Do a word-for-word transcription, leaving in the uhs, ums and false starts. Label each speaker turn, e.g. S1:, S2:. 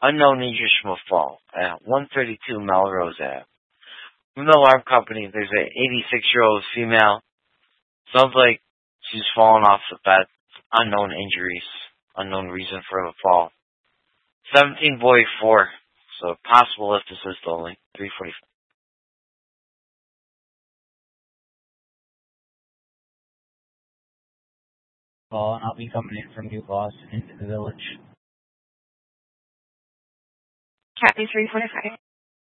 S1: Unknown injuries from a fall at one thirty-two Melrose Ave. From the alarm company, there's an eighty-six-year-old female. Sounds like she's fallen off the bed. Unknown injuries. Unknown reason for the fall. seventeen boy four. So possible lift assist only. three forty-five.
S2: Call, and I'll be coming in from New Boston into the village.
S3: Copy three forty-five.